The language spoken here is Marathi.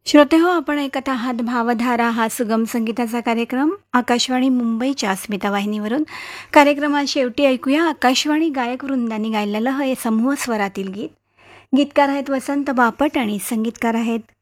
श्रोतेहो, आपण ऐकत आहात भावधारा हा सुगम संगीताचा कार्यक्रम आकाशवाणी मुंबईच्या अस्मिता वाहिनीवरून. कार्यक्रमात शेवटी ऐकूया आकाशवाणी गायक वृंदांनी गायलेलं हे समूह स्वरातील गीत. गीतकार आहेत वसंत बापट आणि संगीतकार आहेत